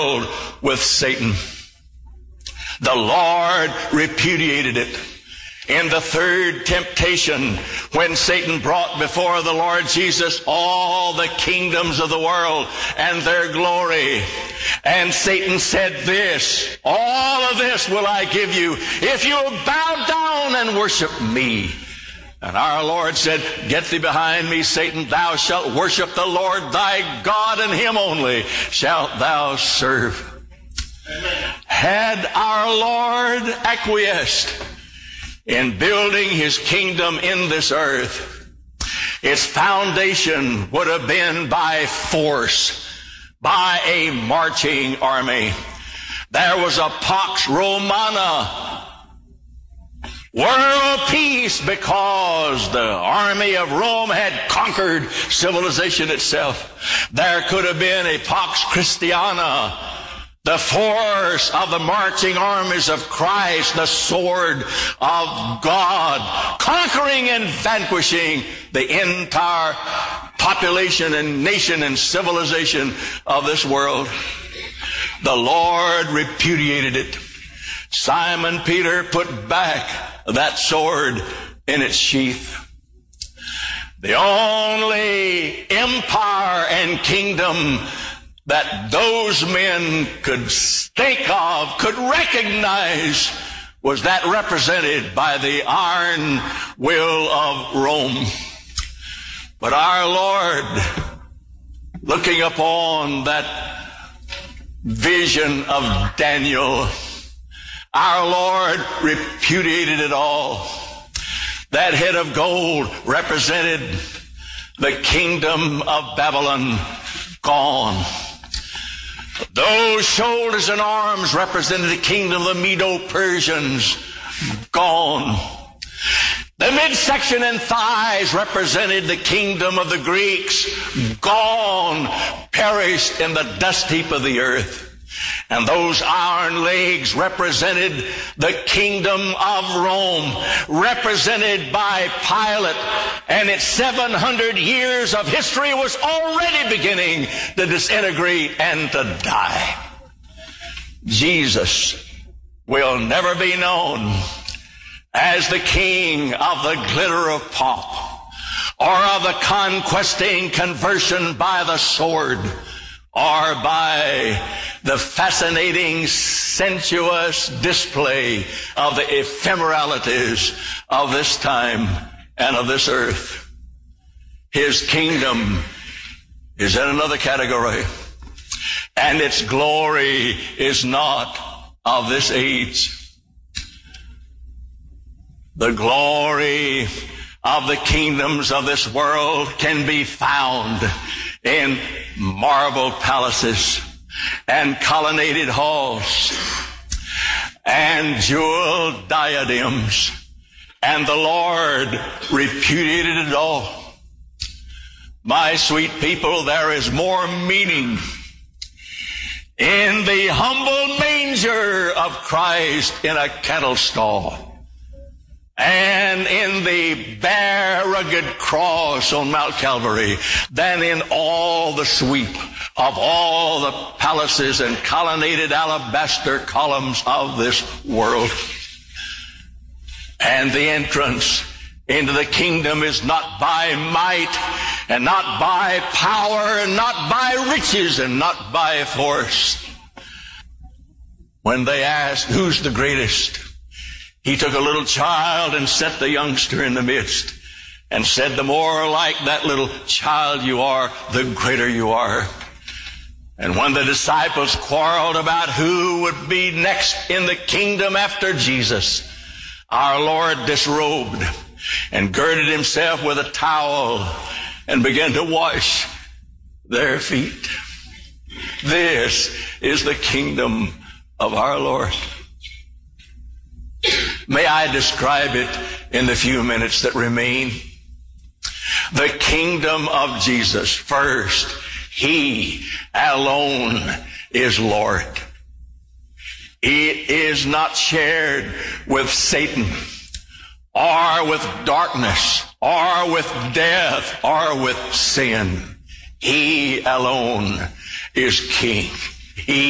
world with Satan. The Lord repudiated it. In the third temptation, when Satan brought before the Lord Jesus all the kingdoms of the world and their glory, and Satan said this, all of this will I give you if you bow down and worship me. And our Lord said, get thee behind me, Satan, thou shalt worship the Lord thy God, and him only shalt thou serve. Amen. Had our Lord acquiesced in building his kingdom in this earth, its foundation would have been by force, by a marching army. There was a Pax Romana, world peace, because the army of Rome had conquered civilization itself. There could have been a Pax Christiana, the force of the marching armies of Christ, the sword of God, conquering and vanquishing the entire population and nation and civilization of this world. The Lord repudiated it. Simon Peter put back that sword in its sheath. The only empire and kingdom that those men could think of, could recognize, was that represented by the iron will of Rome. But our Lord, looking upon that vision of Daniel, our Lord repudiated it all. That head of gold represented the kingdom of Babylon, gone. Those shoulders and arms represented the kingdom of the Medo-Persians, gone. The midsection and thighs represented the kingdom of the Greeks, gone, perished in the dust heap of the earth. And those iron legs represented the kingdom of Rome, represented by Pilate. And its 700 years of history was already beginning to disintegrate and to die. Jesus will never be known as the king of the glitter of pomp, or of the conquesting conversion by the sword, or by the fascinating, sensuous display of the ephemeralities of this time and of this earth. His kingdom is in another category, and its glory is not of this age. The glory of the kingdoms of this world can be found in marble palaces and colonnaded halls and jeweled diadems, and the Lord repudiated it all. My sweet people, there is more meaning in the humble manger of Christ in a cattle stall, and in the bare, rugged cross on Mount Calvary, than in all the sweep of all the palaces and colonnaded alabaster columns of this world. And the entrance into the kingdom is not by might, and not by power, and not by riches, and not by force. When they asked, who's the greatest? He took a little child and set the youngster in the midst and said, the more like that little child you are, the greater you are. And when the disciples quarreled about who would be next in the kingdom after Jesus, our Lord disrobed and girded himself with a towel and began to wash their feet. This is the kingdom of our Lord. May I describe it in the few minutes that remain? The kingdom of Jesus. First, He alone is Lord. It is not shared with Satan, or with darkness, or with death, or with sin. He alone is King. He